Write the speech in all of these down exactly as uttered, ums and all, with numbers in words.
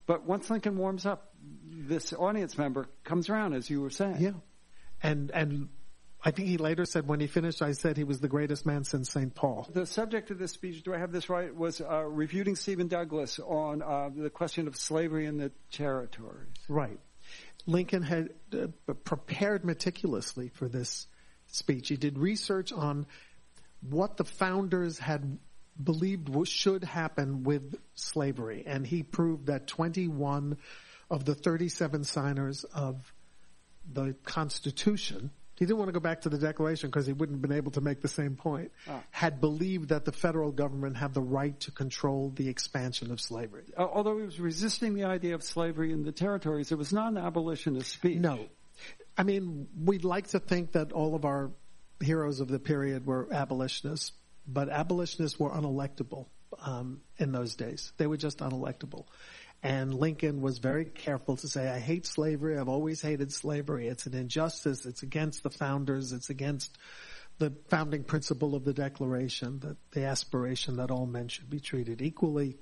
But once Lincoln warms up, this audience member comes around, as you were saying. Yeah. And and I think he later said when he finished, I said he was the greatest man since Saint Paul. The subject of this speech, do I have this right, was uh, refuting Stephen Douglas on uh, the question of slavery in the territories. Right. Lincoln had uh, prepared meticulously for this speech. He did research on what the founders had believed should happen with slavery. And he proved that twenty-one of the thirty-seven signers of the Constitution, he didn't want to go back to the Declaration because he wouldn't have been able to make the same point, ah. had believed that the federal government had the right to control the expansion of slavery. Uh, although he was resisting the idea of slavery in the territories, it was not an abolitionist speech. No. I mean, we'd like to think that all of our heroes of the period were abolitionists, but abolitionists were unelectable um, in those days. They were just unelectable. And Lincoln was very careful to say, I hate slavery. I've always hated slavery. It's an injustice. It's against the founders. It's against the founding principle of the Declaration, that the aspiration that all men should be treated equally.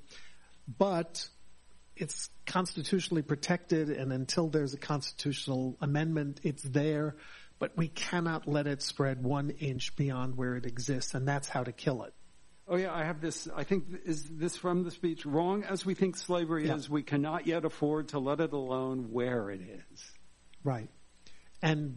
But it's constitutionally protected, and until there's a constitutional amendment, it's there. But we cannot let it spread one inch beyond where it exists, and that's how to kill it. Oh, yeah, I have this. I think, is this from the speech? Wrong as we think slavery yeah. is, we cannot yet afford to let it alone where it is. Right. And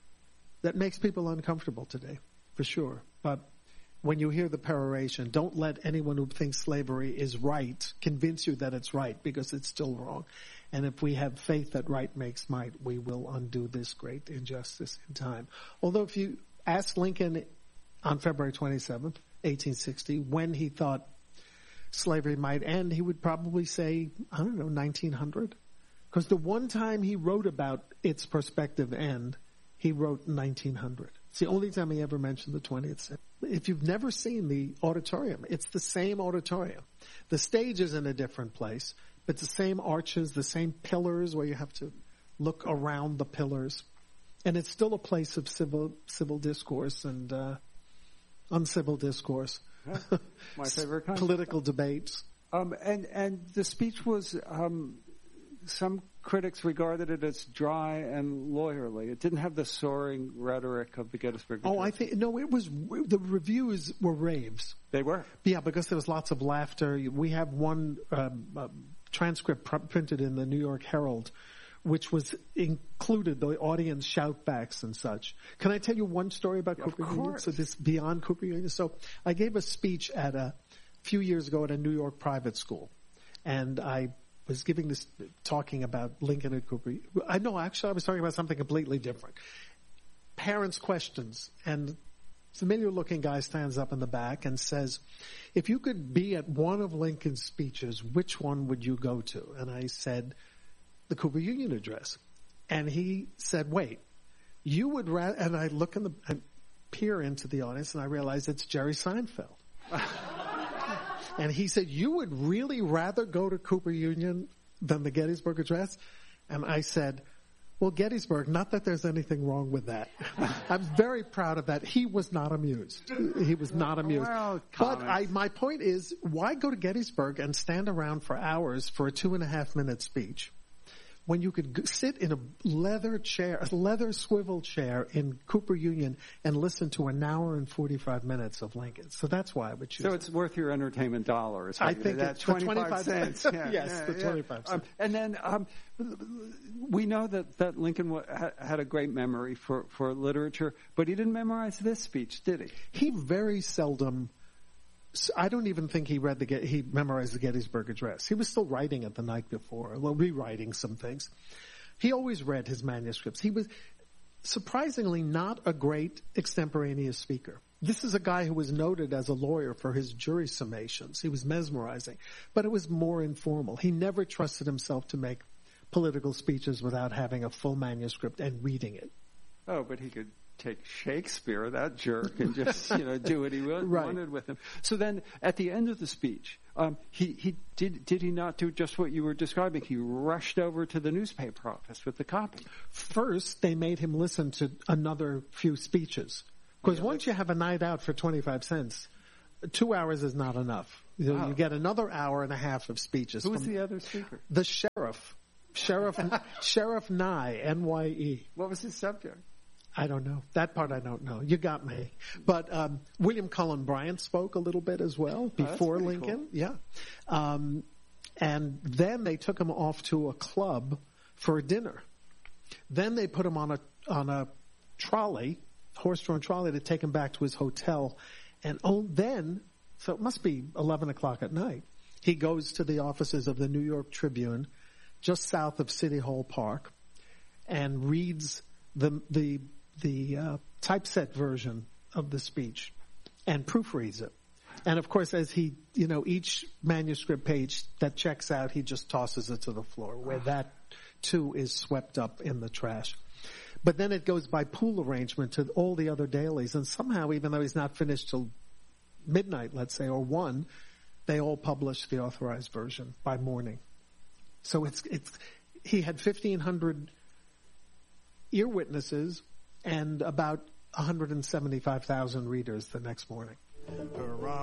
that makes people uncomfortable today, for sure. But when you hear the peroration, don't let anyone who thinks slavery is right convince you that it's right, because it's still wrong. And if we have faith that right makes might, we will undo this great injustice in time. Although if you ask Lincoln on February twenty-seventh, eighteen sixty, when he thought slavery might end, he would probably say, I don't know, nineteen hundred. Because the one time he wrote about its prospective end, he wrote nineteen hundred. It's the only time he ever mentioned the twentieth century. If you've never seen the auditorium, it's the same auditorium. The stage is in a different place, but it's the same arches, the same pillars where you have to look around the pillars. And it's still a place of civil civil discourse and uh, uncivil discourse. Yeah, my favorite kind. Political debates. Um, and, and the speech was, um, some critics regarded it as dry and lawyerly. It didn't have the soaring rhetoric of the Gettysburg Address. Oh, I think, no, it was, the reviews were raves. They were? Yeah, because there was lots of laughter. We have one um, uh, transcript pr- printed in the New York Herald, which was included the audience shoutbacks and such. Can I tell you one story about Yeah, Cooper of Union? course. So this beyond Cooper Union. So I gave a speech at a few years ago at a New York private school, and I was giving this, talking about Lincoln and Cooper. I know, actually, I was talking about something completely different. Parents' questions, and familiar-looking guy stands up in the back and says, if you could be at one of Lincoln's speeches, which one would you go to? And I said, the Cooper Union address. And he said, wait, you would rather, and I look in the, and peer into the audience, and I realize it's Jerry Seinfeld. And he said, you would really rather go to Cooper Union than the Gettysburg Address? And I said, well, Gettysburg, not that there's anything wrong with that. I'm very proud of that. He was not amused. He was not amused. Well, but I, my point is, why go to Gettysburg and stand around for hours for a two and a half minute speech when you could g- sit in a leather chair, a leather swivel chair in Cooper Union and listen to an hour and forty-five minutes of Lincoln? So that's why I would choose. So it's worth your entertainment dollar. Is what I you- think that it's the twenty-five twenty-five cents. cents. Yeah, Yes, yeah, the yeah. twenty-five cents. Um, and then um, we know that, that Lincoln w- ha- had a great memory for, for literature, but he didn't memorize this speech, did he? He very seldom, I don't even think he read the, he memorized the Gettysburg Address. He was still writing it the night before, well, rewriting some things. He always read his manuscripts. He was surprisingly not a great extemporaneous speaker. This is a guy who was noted as a lawyer for his jury summations. He was mesmerizing, but it was more informal. He never trusted himself to make political speeches without having a full manuscript and reading it. Oh, but he could take Shakespeare, that jerk, and just, you know, do what he wa- Right. wanted with him. So then at the end of the speech, um, he, he did, did he not do just what you were describing? He rushed over to the newspaper office with the copy. First, they made him listen to another few speeches. Because Yeah, once you have a night out for twenty-five cents, two hours is not enough. You, know, Wow. you get another hour and a half of speeches. Who was from the other speaker? the sheriff. Sheriff. Sheriff Sheriff Nye, N Y E. What was his subject? I don't know. That part I don't know. You got me. But um, William Cullen Bryant spoke a little bit as well before oh, Lincoln. Cool. Yeah. Um, and then they took him off to a club for a dinner. Then they put him on a on a trolley, horse-drawn trolley, to take him back to his hotel. And oh, then, so it must be eleven o'clock at night, he goes to the offices of the New York Tribune, just south of City Hall Park, and reads the the the uh, typeset version of the speech and proofreads it. And of course, as he, you know, each manuscript page that checks out, he just tosses it to the floor, where that too is swept up in the trash. But then it goes by pool arrangement to all the other dailies, and somehow, even though he's not finished till midnight, let's say, or one, they all publish the authorized version by morning. So it's it's he had fifteen hundred ear witnesses and about one hundred seventy-five thousand readers the next morning.